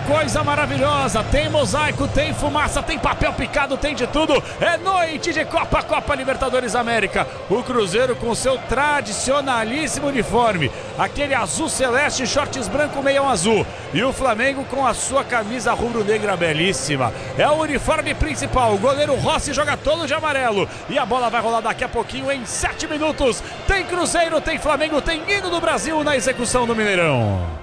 coisa maravilhosa, tem mosaico, tem fumaça, tem papel picado, tem de tudo. É noite de Copa Libertadores América. O Cruzeiro com seu tradicionalíssimo uniforme, aquele azul celeste, shorts branco, meião azul. E o Flamengo com a sua camisa rubro-negra belíssima. É o uniforme principal, o goleiro Rossi joga todo de amarelo. E a bola vai rolar daqui a pouquinho em 7 minutos. Tem Cruzeiro, tem Flamengo, tem hino do Brasil na execução do Mineirão.